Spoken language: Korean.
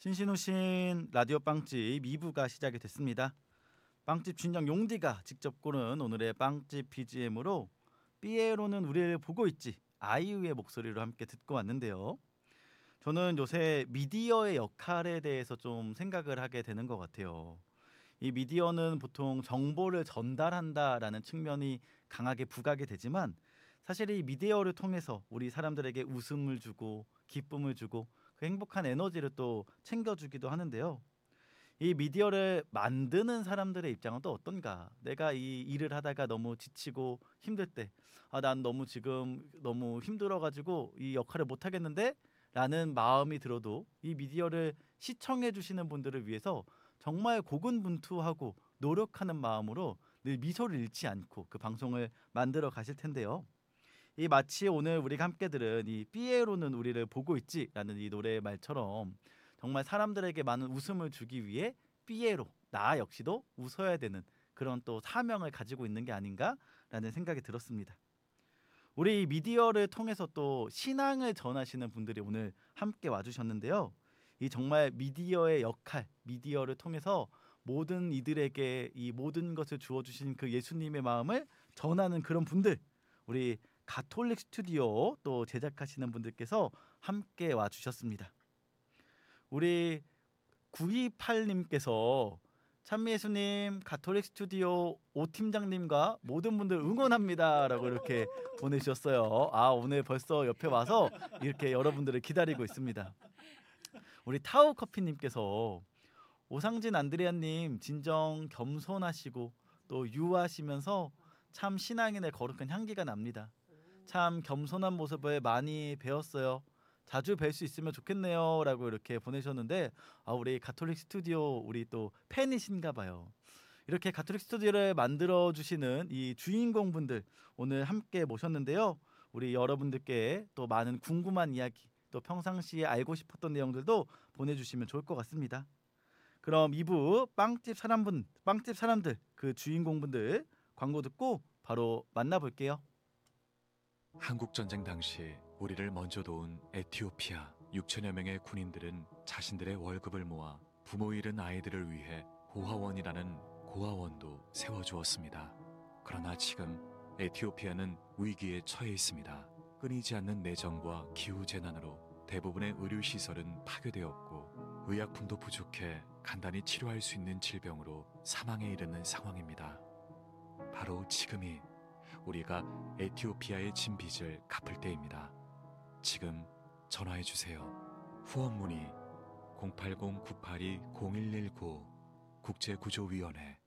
신신우신 라디오 빵집 2부가 시작이 됐습니다. 빵집 주인장 용디가 직접 고른 오늘의 빵집 BGM으로 삐에로는 우리를 보고 있지 아이유의 목소리로 함께 듣고 왔는데요. 저는 요새 미디어의 역할에 대해서 좀 생각을 하게 되는 것 같아요. 이 미디어는 보통 정보를 전달한다라는 측면이 강하게 부각이 되지만 사실 이 미디어를 통해서 우리 사람들에게 웃음을 주고 기쁨을 주고 그 행복한 에너지를 또 챙겨주기도 하는데요. 이 미디어를 만드는 사람들의 입장은 또 어떤가? 내가 이 일을 하다가 너무 지치고 힘들 때, 난 너무 지금 너무 힘들어가지고 이 역할을 못 하겠는데? 라는 마음이 들어도 이 미디어를 시청해 주시는 분들을 위해서 정말 고군분투하고 노력하는 마음으로 늘 미소를 잃지 않고 그 방송을 만들어 가실 텐데요. 이 마치 오늘 우리가 함께 들은 이 삐에로는 우리를 보고 있지라는 이 노래의 말처럼 정말 사람들에게 많은 웃음을 주기 위해 삐에로 나 역시도 웃어야 되는 그런 또 사명을 가지고 있는 게 아닌가라는 생각이 들었습니다. 우리 이 미디어를 통해서 또 신앙을 전하시는 분들이 오늘 함께 와주셨는데요. 이 정말 미디어의 역할, 미디어를 통해서 모든 이들에게 이 모든 것을 주어주신 그 예수님의 마음을 전하는 그런 분들, 우리 가톨릭 스튜디오 또 제작하시는 분들께서 함께 와주셨습니다. 우리 928님께서 참미예수님 가톨릭 스튜디오 오 팀장님과 모든 분들 응원합니다 라고 이렇게 보내주셨어요. 오늘 벌써 옆에 와서 이렇게 여러분들을 기다리고 있습니다. 우리 타오커피님께서 오상진 안드레아님 진정 겸손하시고 또 유하시면서 참 신앙인의 거룩한 향기가 납니다. 참 겸손한 모습을 많이 배웠어요. 자주 뵐 수 있으면 좋겠네요 라고 이렇게 보내셨는데 우리 가톨릭 스튜디오 우리 또 팬이신가 봐요. 이렇게 가톨릭 스튜디오를 만들어 주시는 이 주인공분들 오늘 함께 모셨는데요. 우리 여러분들께 또 많은 궁금한 이야기 또 평상시에 알고 싶었던 내용들도 보내주시면 좋을 것 같습니다. 그럼 2부 빵집 사람들 그 주인공분들 광고 듣고 바로 만나볼게요. 한국 전쟁 당시 우리를 먼저 도운 에티오피아 6천여 명의 군인들은 자신들의 월급을 모아 부모 잃은 아이들을 위해 고아원이라는 고아원도 세워주었습니다. 그러나 지금 에티오피아는 위기에 처해 있습니다. 끊이지 않는 내전과 기후재난으로 대부분의 의료시설은 파괴되었고 의약품도 부족해 간단히 치료할 수 있는 질병으로 사망에 이르는 상황입니다. 바로 지금이 우리가 에티오피아의 진 빚을 갚을 때입니다. 지금 전화해 주세요. 후원 문의 080-982-0119 국제구조위원회